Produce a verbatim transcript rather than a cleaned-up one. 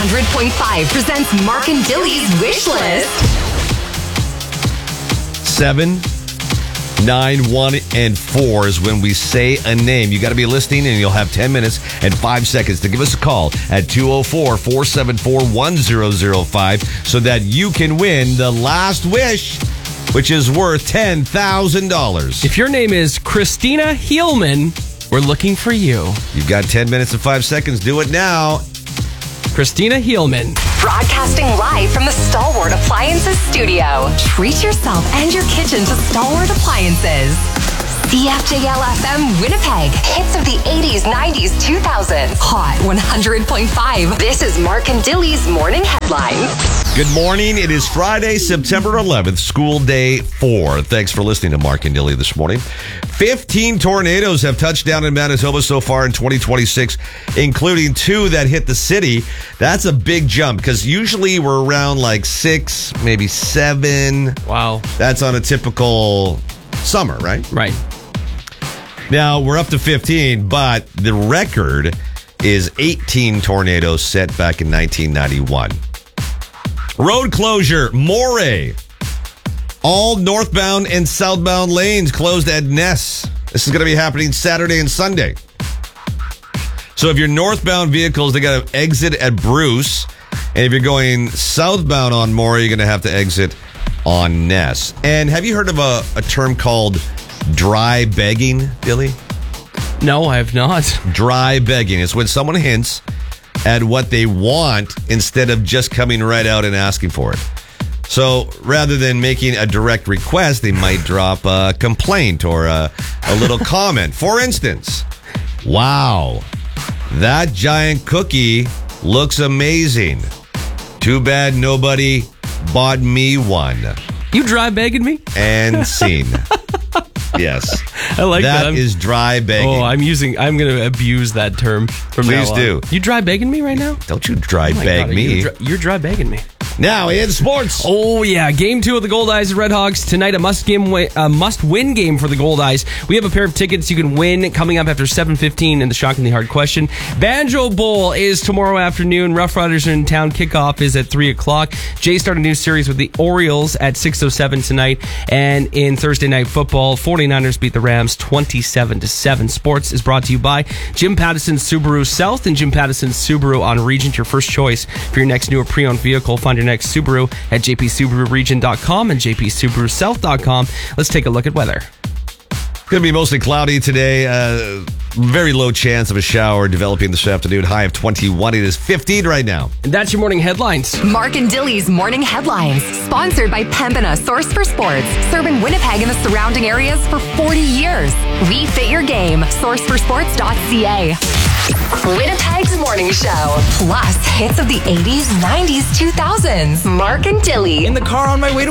hundred point five presents Mark and Dilly's Wish List. Seven, nine, one, and four is when we say a name. You got to be listening, and you'll have ten minutes and five seconds to give us a call at two oh four, four seven four, one oh oh five so that you can win the last wish, which is worth ten thousand dollars. If your name is Christina Heelman, we're looking for you. You've got ten minutes and five seconds. Do it now. Christina Heelman. Broadcasting live from the Stalwart Appliances studio. Treat yourself and your kitchen to Stalwart Appliances. C F J L F M Winnipeg. Hits of the eighties, nineties, two thousands. Hot one hundred point five. This is Mark and Dilly's Morning Headlines. Good morning. It is Friday, September eleventh, school day four. Thanks for listening to Mark and Dilly this morning. fifteen tornadoes have touched down in Manitoba so far in twenty twenty-six, including two that hit the city. That's a big jump because usually we're around like six, maybe seven. Wow. That's on a typical summer, right? Right. Now, we're up to fifteen, but the record is eighteen tornadoes set back in nineteen ninety-one. Road closure, Moray. All northbound and southbound lanes closed at Ness. This is going to be happening Saturday and Sunday. So if you're northbound vehicles, they got to exit at Bruce. And if you're going southbound on Moray, you're going to have to exit on Ness. And have you heard of a, a term called dry begging, Billy? No, I have not. Dry begging. It's when someone hints at what they want instead of just coming right out and asking for it. So rather than making a direct request, they might drop a complaint or a, a little comment. For instance, wow, that giant cookie looks amazing. Too bad nobody bought me one. You dry begging me? And scene. Yes. I like that. That is dry begging. Oh, I'm using, I'm going to abuse that term from Please now on. do. You dry begging me right now? Don't you dry Oh my beg God, me. You're, dry, you're dry begging me. Now in sports. Oh, yeah. Game two of the Gold Eyes Red Hawks. Tonight, a must game, a must-win game for the Gold Eyes. We have a pair of tickets you can win coming up after seven fifteen in the Shockingly Hard Question. Banjo Bowl is tomorrow afternoon. Rough Riders are in town. Kickoff is at three o'clock. Jay started a new series with the Orioles at six oh seven tonight. And in Thursday Night Football, 49ers beat the Rams twenty-seven to seven. Sports is brought to you by Jim Pattison Subaru South and Jim Pattison Subaru on Regent, your first choice for your next new or pre-owned vehicle. Find your next Subaru at j p subaru region dot com and j p subaru south dot com. Let's take a look at weather. Going to be mostly cloudy today. Uh, very low chance of a shower developing this afternoon. High of twenty-one. It is fifteen right now. And that's your morning headlines. Mark and Dilly's Morning Headlines. Sponsored by Pembina, source for sports. Serving Winnipeg and the surrounding areas for forty years. We fit your game. source for sports dot c a. Winnipeg's Morning Show. Plus hits of the eighties, nineties, two thousands. Mark and Dilly. In the car on my way to